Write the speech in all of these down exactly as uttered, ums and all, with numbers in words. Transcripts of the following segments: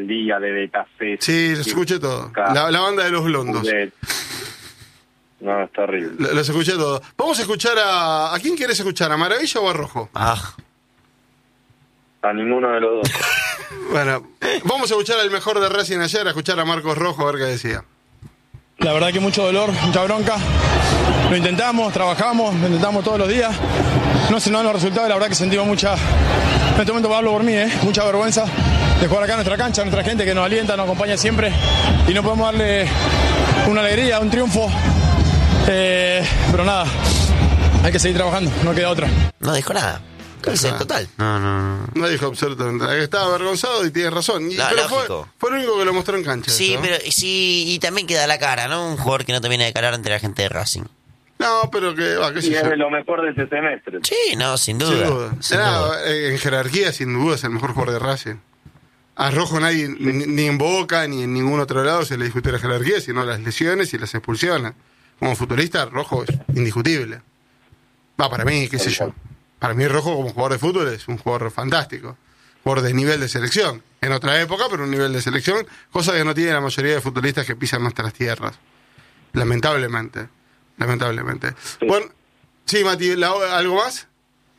del día, de Betafé. Sí, los escuché todo. La, la banda de los blondos. De... No, es terrible. L- los escuché todo. Vamos a escuchar a... ¿A quién quieres escuchar? ¿A Maravilla o a Rojo? Ah. A ninguno de los dos. Bueno, vamos a escuchar al mejor de Racing ayer, a escuchar a Marcos Rojo, a ver qué decía. La verdad que mucho dolor, mucha bronca. Lo intentamos, trabajamos, lo intentamos todos los días. No se nos dan los resultados, la verdad que sentimos mucha, en este momento hablo por mí, ¿eh? mucha vergüenza de jugar acá en nuestra cancha, nuestra gente que nos alienta, nos acompaña siempre y no podemos darle una alegría, un triunfo. Eh, pero nada, hay que seguir trabajando, no queda otra. No dijo nada. Cárcel total. No, no, no. No dijo absolutamente nada. Estaba avergonzado y tiene razón. Y, No, pero fue, lógico. fue lo único que lo mostró en cancha. Sí, eso, ¿no? pero sí, y también queda la cara, ¿no? Un jugador que no termina de calar ante la gente de Racing. No, pero que va, qué sé Y es yo. de lo mejor de este semestre. Sí, no, sin duda. Sin duda. Sin Era, duda. eh, en jerarquía, sin duda, es el mejor jugador de Racing. A Rojo nadie, ni, ni en Boca, ni en ningún otro lado se le discute la jerarquía, sino las lesiones y las expulsiones. Como futbolista, Rojo es indiscutible. Va, para mí, qué sé yo. Para mí Rojo como jugador de fútbol es un jugador fantástico. Jugador de nivel de selección. En otra época, pero un nivel de selección, cosa que no tiene la mayoría de futbolistas que pisan nuestras tierras. Lamentablemente. Lamentablemente. Sí. Bueno, sí, Mati, ¿la- ¿algo más?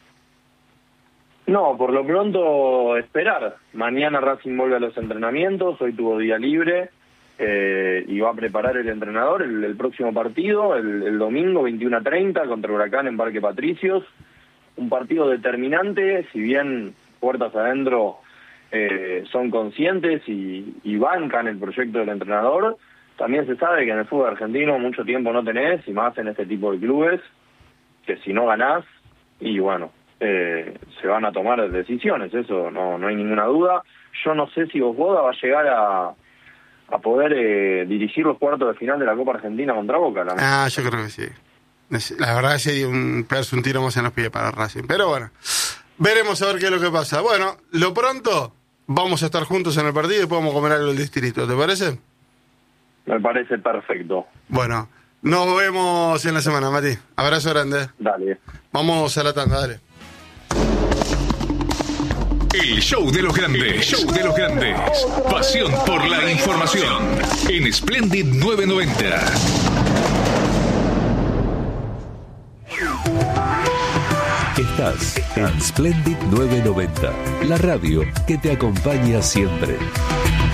No, por lo pronto esperar. Mañana Racing vuelve a los entrenamientos, hoy tuvo día libre eh, y va a preparar el entrenador el, el próximo partido, el, el domingo veintiuno a treinta contra Huracán en Parque Patricios. Un partido determinante, si bien puertas adentro eh, son conscientes y, y bancan el proyecto del entrenador, también se sabe que en el fútbol argentino mucho tiempo no tenés, y más en este tipo de clubes, que si no ganás, y bueno, eh, se van a tomar decisiones, eso no, no hay ninguna duda. Yo no sé si Vosboda va a llegar a, a poder eh, dirigir los cuartos de final de la Copa Argentina contra Boca. La Ah, yo creo que sí. La verdad sería un pegarse un tiro más en los pies para Racing. Pero bueno, veremos a ver qué es lo que pasa. Bueno, lo pronto vamos a estar juntos en el partido y podemos comer algo del distrito, ¿te parece? Me parece perfecto. Bueno, nos vemos en la semana, Mati. Abrazo grande. Dale. Vamos a la tanda, dale. El show de los grandes, el show de los grandes. Pasión por la información. En Splendid novecientos noventa. Estás en Splendid novecientos noventa, la radio que te acompaña siempre.